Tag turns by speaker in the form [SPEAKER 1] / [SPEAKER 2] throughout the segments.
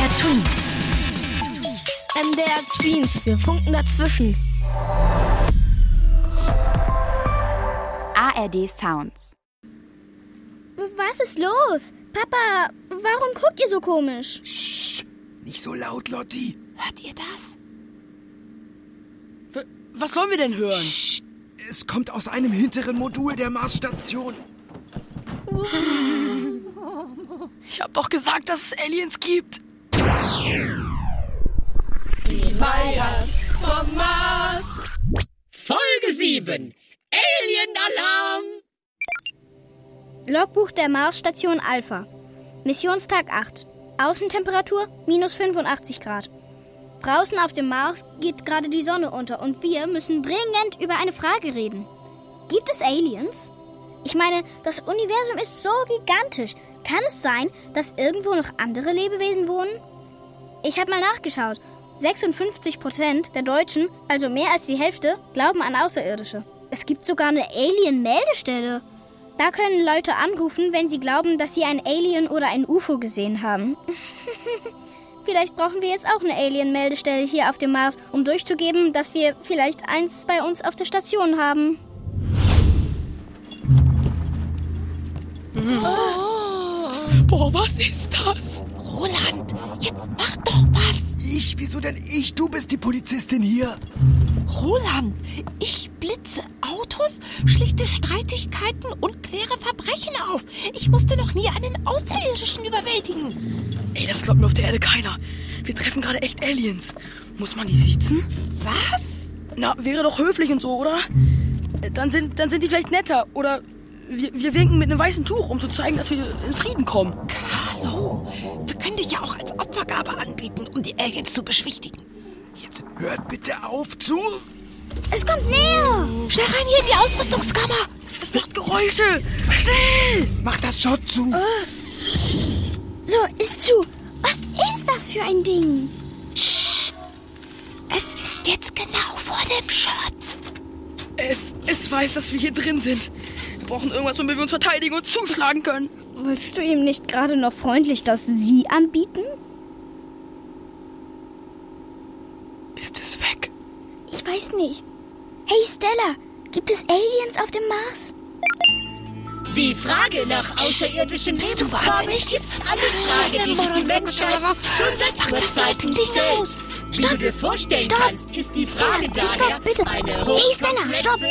[SPEAKER 1] Tweens.
[SPEAKER 2] MDR Tweens, wir funken dazwischen.
[SPEAKER 3] ARD Sounds.
[SPEAKER 4] Was ist los? Papa, warum guckt ihr so komisch?
[SPEAKER 5] Psst, nicht so laut, Lotti.
[SPEAKER 1] Hört ihr das?
[SPEAKER 6] Was sollen wir denn hören?
[SPEAKER 5] Psst, es kommt aus einem hinteren Modul der Marsstation.
[SPEAKER 6] Ich hab doch gesagt, dass es Aliens gibt.
[SPEAKER 7] Die Meyers vom Mars. Folge 7. Alien-Alarm.
[SPEAKER 4] Logbuch der Marsstation Alpha. Missionstag 8. Außentemperatur minus 85 Grad. Draußen auf dem Mars geht gerade die Sonne unter und wir müssen dringend über eine Frage reden. Gibt es Aliens? Ich meine, das Universum ist so gigantisch. Kann es sein, dass irgendwo noch andere Lebewesen wohnen? Ich habe mal nachgeschaut. 56% der Deutschen, also mehr als die Hälfte, glauben an Außerirdische. Es gibt sogar eine Alien-Meldestelle. Da können Leute anrufen, wenn sie glauben, dass sie ein Alien oder ein UFO gesehen haben. Vielleicht brauchen wir jetzt auch eine Alien-Meldestelle hier auf dem Mars, um durchzugeben, dass wir vielleicht eins bei uns auf der Station haben.
[SPEAKER 6] Boah, was ist das?
[SPEAKER 1] Roland, jetzt mach doch was.
[SPEAKER 5] Ich? Wieso denn ich? Du bist die Polizistin hier.
[SPEAKER 1] Roland, ich blitze Autos, schlichte Streitigkeiten und kläre Verbrechen auf. Ich musste noch nie einen Außerirdischen überwältigen.
[SPEAKER 6] Ey, das glaubt mir auf der Erde keiner. Wir treffen gerade echt Aliens. Muss man die siezen?
[SPEAKER 1] Was?
[SPEAKER 6] Na, wäre doch höflich und so, oder? Dann sind die vielleicht netter. Oder wir winken mit einem weißen Tuch, um zu zeigen, dass wir in Frieden kommen.
[SPEAKER 1] Hallo, wir können dich ja auch als Opfergabe anbieten, um die Aliens zu beschwichtigen.
[SPEAKER 5] Jetzt hört bitte auf zu.
[SPEAKER 4] Es kommt näher!
[SPEAKER 1] Schnell rein hier in die Ausrüstungskammer.
[SPEAKER 6] Es macht Geräusche. Schnell!
[SPEAKER 5] Mach das Schott zu.
[SPEAKER 4] So, ist zu. Was ist das für ein Ding?
[SPEAKER 1] Psst. Es ist jetzt genau vor dem Schott.
[SPEAKER 6] Es weiß, dass wir hier drin sind. Wir brauchen irgendwas, womit wir uns verteidigen und zuschlagen können.
[SPEAKER 4] Wolltest du ihm nicht gerade noch freundlich das Sie anbieten?
[SPEAKER 6] Ist es weg?
[SPEAKER 4] Ich weiß nicht. Hey Stella, gibt es Aliens auf dem Mars?
[SPEAKER 7] Die Frage nach außerirdischen
[SPEAKER 1] Bist du
[SPEAKER 7] Lebensformen
[SPEAKER 1] wahnsinnig?
[SPEAKER 7] ist eine Frage, die sich die Menschheit schon seit Urzeiten stellt. Wie du dir vorstellen kannst, ist die Frage daher
[SPEAKER 4] Stopp, bitte.
[SPEAKER 7] eine
[SPEAKER 4] Hey Stella, stopp!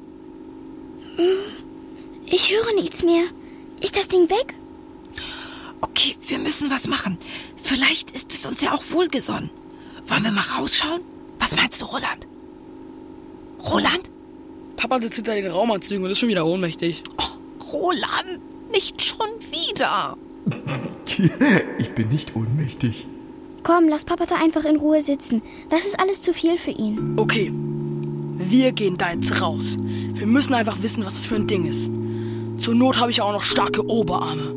[SPEAKER 4] Ich höre nichts mehr. Ist das Ding weg?
[SPEAKER 1] Okay, wir müssen was machen. Vielleicht ist es uns ja auch wohlgesonnen. Wollen wir mal rausschauen? Was meinst du, Roland? Roland?
[SPEAKER 6] Papa sitzt hinter den Raumanzügen und ist schon wieder ohnmächtig.
[SPEAKER 1] Oh, Roland, nicht schon wieder.
[SPEAKER 8] Ich bin nicht ohnmächtig.
[SPEAKER 4] Komm, lass Papa da einfach in Ruhe sitzen. Das ist alles zu viel für ihn.
[SPEAKER 6] Okay, wir gehen da jetzt raus. Wir müssen einfach wissen, was das für ein Ding ist. Zur Not habe ich ja auch noch starke Oberarme.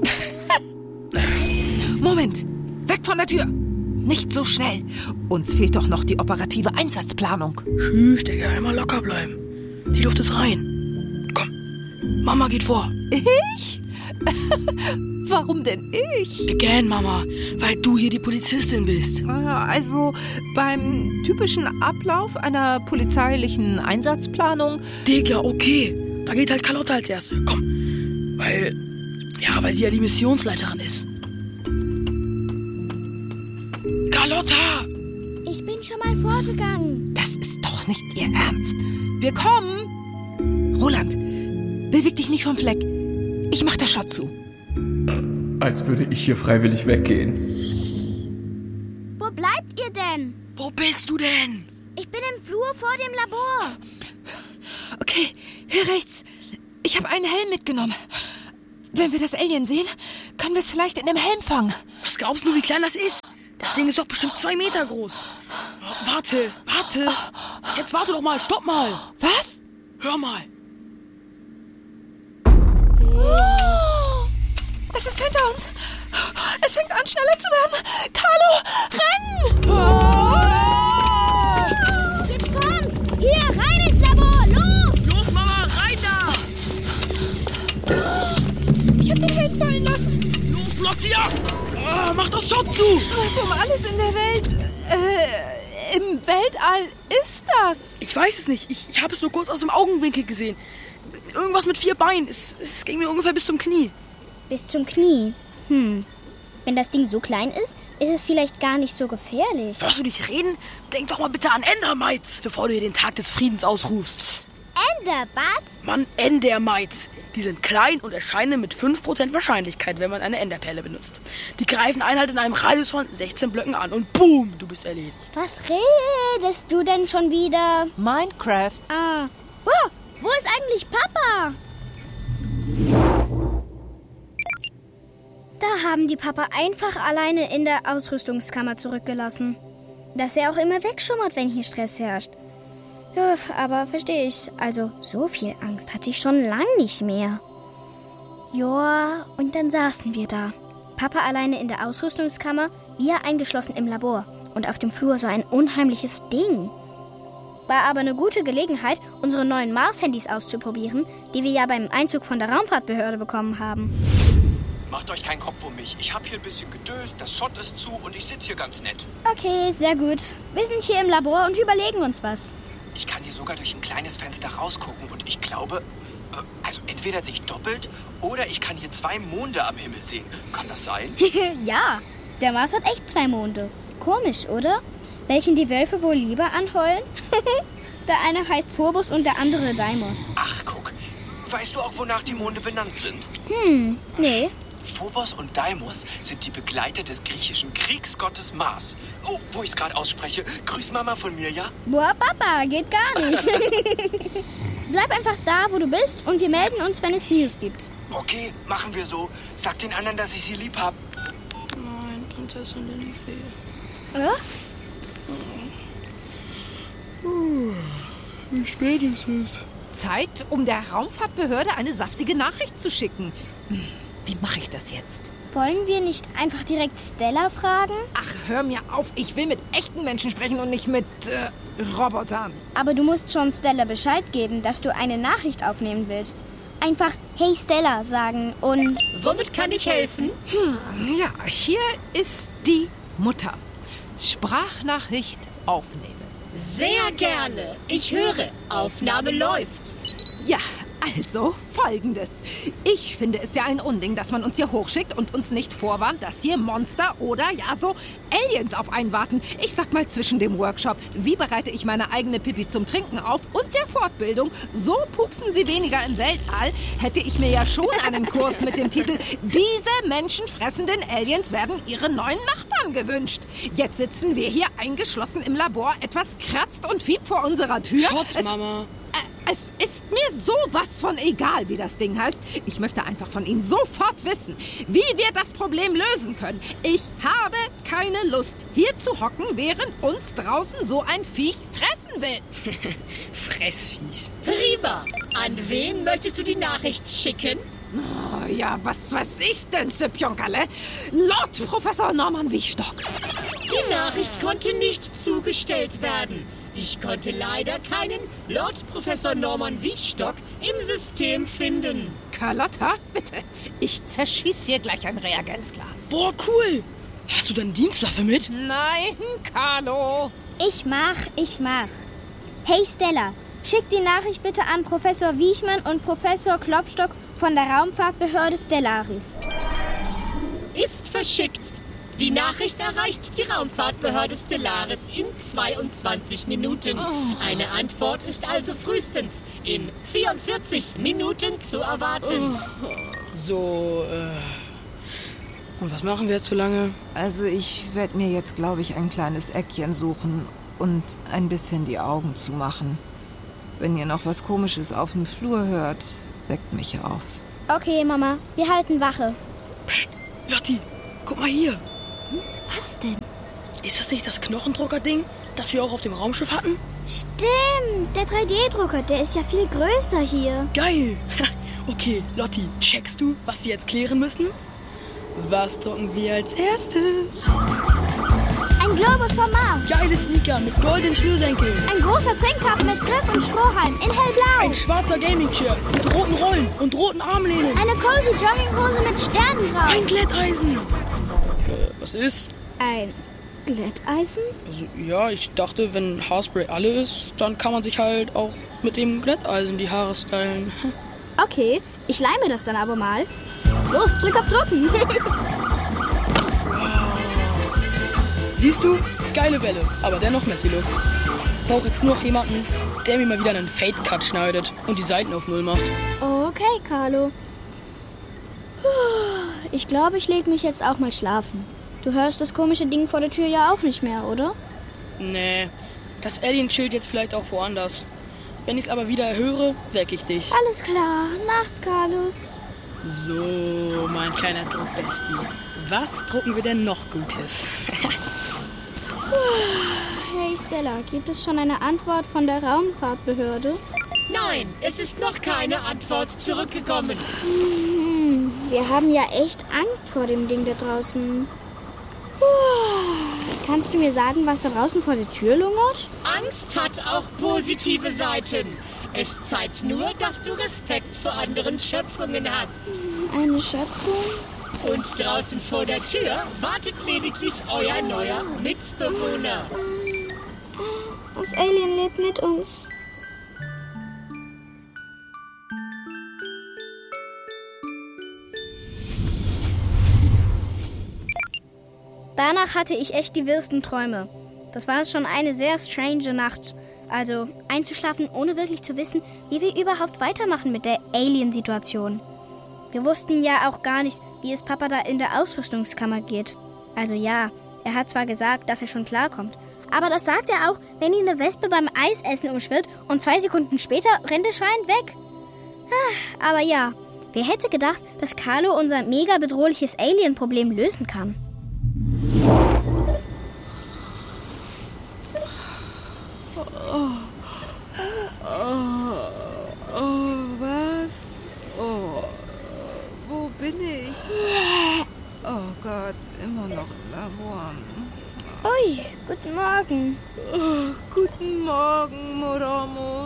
[SPEAKER 1] Moment, weg von der Tür. Nicht so schnell. Uns fehlt doch noch die operative Einsatzplanung.
[SPEAKER 6] Tschüss, Digga, immer locker bleiben. Die Luft ist rein. Komm, Mama geht vor.
[SPEAKER 1] Ich? Warum denn ich?
[SPEAKER 6] Again, Mama, weil du hier die Polizistin bist.
[SPEAKER 1] Also beim typischen Ablauf einer polizeilichen Einsatzplanung.
[SPEAKER 6] Digga, okay. Da geht halt Carlotta als Erste. Komm, weil sie ja die Missionsleiterin ist. Carlotta!
[SPEAKER 4] Ich bin schon mal vorgegangen.
[SPEAKER 1] Das ist doch nicht Ihr Ernst. Wir kommen. Roland, beweg dich nicht vom Fleck. Ich mach das Schott zu.
[SPEAKER 8] Als würde ich hier freiwillig weggehen.
[SPEAKER 4] Wo bleibt ihr denn?
[SPEAKER 6] Wo bist du denn?
[SPEAKER 4] Ich bin im Flur vor dem Labor.
[SPEAKER 1] Okay, hier rechts. Ich habe einen Helm mitgenommen. Wenn wir das Alien sehen, können wir es vielleicht in dem Helm fangen.
[SPEAKER 6] Was glaubst du, wie klein das ist? Das Ding ist doch bestimmt 2 Meter groß. Oh, warte. Jetzt warte doch mal, stopp mal.
[SPEAKER 1] Was?
[SPEAKER 6] Hör mal.
[SPEAKER 1] Oh, es ist hinter uns. Es fängt an, schneller zu werden. Carlo, renn!
[SPEAKER 4] Jetzt kommt! Hier, rein ins Labor! Los!
[SPEAKER 6] Los, Mama, rein da!
[SPEAKER 1] Ich hab den Helm fallen lassen.
[SPEAKER 6] Los, blockt sie ab! Oh, Mach das Schott zu!
[SPEAKER 1] Was um alles in der Welt, im Weltall ist das?
[SPEAKER 6] Ich weiß es nicht. Ich habe es nur kurz aus dem Augenwinkel gesehen. Irgendwas mit 4 Beinen. Es ging mir ungefähr bis zum Knie.
[SPEAKER 4] Bis zum Knie? Wenn das Ding so klein ist, ist es vielleicht gar nicht so gefährlich.
[SPEAKER 6] Hörst du nicht reden? Denk doch mal bitte an Endermites, bevor du hier den Tag des Friedens ausrufst.
[SPEAKER 4] Ender, was?
[SPEAKER 6] Mann, Endermites. Die sind klein und erscheinen mit 5% Wahrscheinlichkeit, wenn man eine Enderperle benutzt. Die greifen einen halt in einem Radius von 16 Blöcken an und boom, du bist erledigt.
[SPEAKER 4] Was redest du denn schon wieder?
[SPEAKER 1] Minecraft.
[SPEAKER 4] Ah. Wow, wo ist eigentlich Papa? Da haben die Papa einfach alleine in der Ausrüstungskammer zurückgelassen. Dass er auch immer wegschummert, wenn hier Stress herrscht. Ja, aber verstehe ich. Also, so viel Angst hatte ich schon lang nicht mehr. Joa, und dann saßen wir da. Papa alleine in der Ausrüstungskammer, wir eingeschlossen im Labor. Und auf dem Flur so ein unheimliches Ding. War aber eine gute Gelegenheit, unsere neuen Mars-Handys auszuprobieren, die wir ja beim Einzug von der Raumfahrtbehörde bekommen haben.
[SPEAKER 3] Macht euch keinen Kopf um mich. Ich habe hier ein bisschen gedöst, das Schott ist zu und ich sitze hier ganz nett.
[SPEAKER 4] Okay, sehr gut. Wir sind hier im Labor und überlegen uns was.
[SPEAKER 3] Ich kann hier sogar durch ein kleines Fenster rausgucken und ich glaube, also entweder sich doppelt oder ich kann hier 2 Monde am Himmel sehen. Kann das sein?
[SPEAKER 4] Ja, der Mars hat echt 2 Monde. Komisch, oder? Welchen die Wölfe wohl lieber anheulen? Der eine heißt Phobos und der andere Deimos.
[SPEAKER 3] Ach, guck. Weißt du auch, wonach die Monde benannt sind?
[SPEAKER 4] Nee.
[SPEAKER 3] Phobos und Deimos sind die Begleiter des griechischen Kriegsgottes Mars. Oh, wo ich es gerade ausspreche. Grüß Mama von mir, ja?
[SPEAKER 4] Boah, Papa, geht gar nicht. Bleib einfach da, wo du bist und wir melden uns, wenn es News gibt.
[SPEAKER 3] Okay, machen wir so. Sag den anderen, dass ich sie lieb hab.
[SPEAKER 6] Nein, Prinzessin Lilifee.
[SPEAKER 4] Ja?
[SPEAKER 6] Wie spät ist es?
[SPEAKER 1] Zeit, um der Raumfahrtbehörde eine saftige Nachricht zu schicken. Wie mache ich das jetzt?
[SPEAKER 4] Wollen wir nicht einfach direkt Stella fragen?
[SPEAKER 1] Ach, hör mir auf. Ich will mit echten Menschen sprechen und nicht mit Robotern.
[SPEAKER 4] Aber du musst schon Stella Bescheid geben, dass du eine Nachricht aufnehmen willst. Einfach Hey Stella sagen und...
[SPEAKER 7] Womit kann ich helfen?
[SPEAKER 1] Ja, hier ist die Mutter. Sprachnachricht aufnehmen.
[SPEAKER 7] Sehr gerne. Ich höre. Aufnahme läuft.
[SPEAKER 1] Ja, also Folgendes. Ich finde es ja ein Unding, dass man uns hier hochschickt und uns nicht vorwarnt, dass hier Monster oder ja so Aliens auf einen warten. Ich sag mal zwischen dem Workshop, wie bereite ich meine eigene Pipi zum Trinken auf und der Fortbildung, so pupsen sie weniger im Weltall, hätte ich mir ja schon einen Kurs mit dem Titel Diese menschenfressenden Aliens werden ihre neuen Nachbarn gewünscht. Jetzt sitzen wir hier eingeschlossen im Labor, etwas kratzt und fiebt vor unserer Tür.
[SPEAKER 6] Schott, Mama.
[SPEAKER 1] Es ist mir sowas von egal, wie das Ding heißt. Ich möchte einfach von Ihnen sofort wissen, wie wir das Problem lösen können. Ich habe keine Lust, hier zu hocken, während uns draußen so ein Viech fressen will.
[SPEAKER 6] Fressviech.
[SPEAKER 7] Prima. An wen möchtest du die Nachricht schicken?
[SPEAKER 1] Oh, ja, was weiß ich denn, Sipjonkale? Lord Professor Norman Wiechstock.
[SPEAKER 7] Die Nachricht konnte nicht zugestellt werden. Ich konnte leider keinen Lord Professor Norman Wiechstock im System finden.
[SPEAKER 1] Carlotta, bitte. Ich zerschieß hier gleich ein Reagenzglas.
[SPEAKER 6] Boah, cool. Hast du deine Dienstwaffe mit?
[SPEAKER 1] Nein, Carlo.
[SPEAKER 4] Ich mach. Hey Stella, schick die Nachricht bitte an Professor Wiechmann und Professor Klopstock von der Raumfahrtbehörde Stellaris.
[SPEAKER 7] Ist verschickt. Die Nachricht erreicht die Raumfahrtbehörde Stellaris in 22 Minuten. Eine Antwort ist also frühestens in 44 Minuten zu erwarten.
[SPEAKER 6] So, und was machen wir jetzt so lange?
[SPEAKER 9] Also ich werde mir jetzt, glaube ich, ein kleines Eckchen suchen und ein bisschen die Augen zumachen. Wenn ihr noch was Komisches auf dem Flur hört, weckt mich auf.
[SPEAKER 4] Okay, Mama, wir halten Wache.
[SPEAKER 6] Psst, Lotti, guck mal hier.
[SPEAKER 4] Was denn?
[SPEAKER 6] Ist das nicht das Knochendrucker-Ding, das wir auch auf dem Raumschiff hatten?
[SPEAKER 4] Stimmt, der 3D-Drucker, der ist ja viel größer hier.
[SPEAKER 6] Geil. Okay, Lotti, checkst du, was wir jetzt klären müssen? Was drucken wir als erstes?
[SPEAKER 4] Ein Globus vom Mars.
[SPEAKER 6] Geile Sneaker mit goldenen Schnürsenkeln.
[SPEAKER 4] Ein großer Trinkcup mit Griff und Strohhalm in hellblau.
[SPEAKER 6] Ein schwarzer Gaming-Chair mit roten Rollen und roten Armlehnen.
[SPEAKER 4] Eine cozy Jogginghose mit Sternengrau.
[SPEAKER 6] Ein Glätteisen. Was Was ist?
[SPEAKER 4] Ein Glätteisen?
[SPEAKER 6] Also, ja, ich dachte, wenn Haarspray alle ist, dann kann man sich halt auch mit dem Glätteisen die Haare stylen.
[SPEAKER 4] Okay, ich leime das dann aber mal. Los, drück auf Drucken.
[SPEAKER 6] Siehst du? Geile Welle, aber dennoch Messi-Look. Ich brauche jetzt nur noch jemanden, der mir mal wieder einen Fade-Cut schneidet und die Seiten auf Null macht.
[SPEAKER 4] Okay, Carlo. Ich glaube, ich lege mich jetzt auch mal schlafen. Du hörst das komische Ding vor der Tür ja auch nicht mehr, oder?
[SPEAKER 6] Nee, das Alien chillt jetzt vielleicht auch woanders. Wenn ich es aber wieder höre, wecke ich dich.
[SPEAKER 4] Alles klar. Nacht, Carlo.
[SPEAKER 6] So, mein kleiner Druckbestie. Was drucken wir denn noch Gutes?
[SPEAKER 4] Hey Stella, gibt es schon eine Antwort von der Raumfahrtbehörde?
[SPEAKER 7] Nein, es ist noch keine Antwort zurückgekommen.
[SPEAKER 4] Wir haben ja echt Angst vor dem Ding da draußen. Kannst du mir sagen, was da draußen vor der Tür lungert?
[SPEAKER 7] Angst hat auch positive Seiten. Es zeigt nur, dass du Respekt vor anderen Schöpfungen hast.
[SPEAKER 4] Eine Schöpfung?
[SPEAKER 7] Und draußen vor der Tür wartet lediglich euer neuer Mitbewohner.
[SPEAKER 4] Das Alien lebt mit uns. Danach hatte ich echt die wirsten Träume. Das war schon eine sehr strange Nacht. Also einzuschlafen, ohne wirklich zu wissen, wie wir überhaupt weitermachen mit der Alien-Situation. Wir wussten ja auch gar nicht, wie es Papa da in der Ausrüstungskammer geht. Also ja, er hat zwar gesagt, dass er schon klarkommt. Aber das sagt er auch, wenn ihn eine Wespe beim Eisessen umschwirrt und 2 Sekunden später rennt er schreiend weg. Aber ja, wer hätte gedacht, dass Carlo unser mega bedrohliches Alien-Problem lösen kann?
[SPEAKER 9] Was? Oh, wo bin ich? Oh Gott, immer noch im Labor.
[SPEAKER 4] Ui, guten Morgen.
[SPEAKER 9] Oh, guten Morgen, Moromo.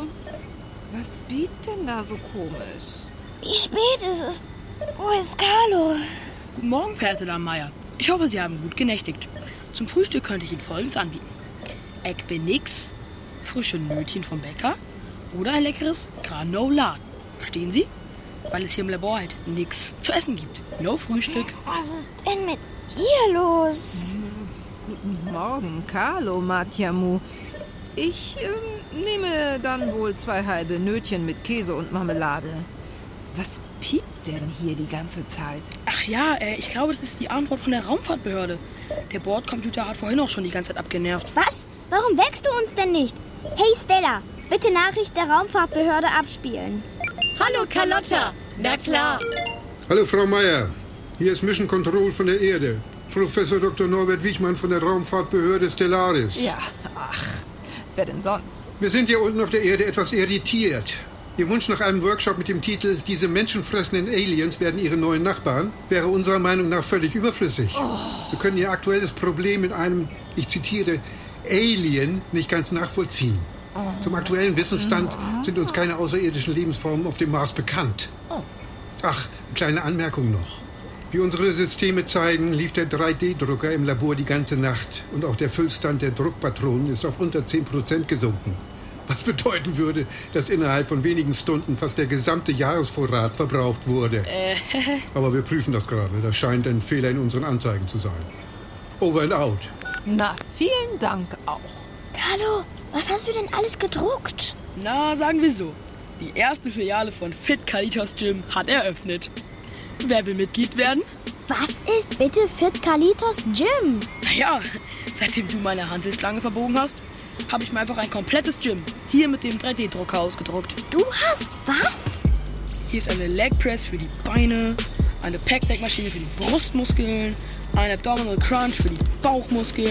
[SPEAKER 9] Was piept denn da so komisch?
[SPEAKER 4] Wie spät ist es? Wo ist Carlo?
[SPEAKER 6] Guten Morgen, verehrte Dame Meier. Ich hoffe, Sie haben gut genächtigt. Zum Frühstück könnte ich Ihnen Folgendes anbieten. Egg Benix, frische Nötchen vom Bäcker oder ein leckeres Granola. Verstehen Sie? Weil es hier im Labor halt nichts zu essen gibt. No Frühstück.
[SPEAKER 4] Was ist denn mit dir los?
[SPEAKER 9] Guten Morgen, Carlo Matjamu. Ich nehme dann wohl 2 halbe Nötchen mit Käse und Marmelade. Was piept denn hier die ganze Zeit?
[SPEAKER 6] Ach ja, ich glaube, das ist die Antwort von der Raumfahrtbehörde. Der Bordcomputer hat vorhin auch schon die ganze Zeit abgenervt.
[SPEAKER 4] Was? Warum weckst du uns denn nicht? Hey Stella, bitte Nachricht der Raumfahrtbehörde abspielen.
[SPEAKER 7] Hallo Carlotta, na klar.
[SPEAKER 10] Hallo Frau Meier, hier ist Mission Control von der Erde. Professor Dr. Norbert Wiechmann von der Raumfahrtbehörde Stellaris.
[SPEAKER 9] Ja, ach, wer denn sonst?
[SPEAKER 10] Wir sind hier unten auf der Erde etwas irritiert. Ihr Wunsch nach einem Workshop mit dem Titel »Diese menschenfressenden Aliens werden ihre neuen Nachbarn« wäre unserer Meinung nach völlig überflüssig. Wir können Ihr aktuelles Problem mit einem, ich zitiere, Alien nicht ganz nachvollziehen. Zum aktuellen Wissensstand sind uns keine außerirdischen Lebensformen auf dem Mars bekannt. Ach, eine kleine Anmerkung noch. Wie unsere Systeme zeigen, lief der 3D-Drucker im Labor die ganze Nacht und auch der Füllstand der Druckpatronen ist auf unter 10% gesunken. Was bedeuten würde, dass innerhalb von wenigen Stunden fast der gesamte Jahresvorrat verbraucht wurde. Aber wir prüfen das gerade. Das scheint ein Fehler in unseren Anzeigen zu sein. Over and out.
[SPEAKER 9] Na, vielen Dank auch.
[SPEAKER 4] Carlo, was hast du denn alles gedruckt?
[SPEAKER 6] Na, sagen wir so. Die erste Filiale von Fit Kalitos Gym hat eröffnet. Wer will Mitglied werden?
[SPEAKER 4] Was ist bitte Fit Kalitos Gym?
[SPEAKER 6] Naja, seitdem du meine Hantelschlange verbogen hast, habe ich mir einfach ein komplettes Gym hier mit dem 3D-Drucker ausgedruckt.
[SPEAKER 4] Du hast was?
[SPEAKER 6] Hier ist eine Leg Press für die Beine, eine Pec-Deck-Maschine für die Brustmuskeln, ein Abdominal Crunch für die Bauchmuskeln.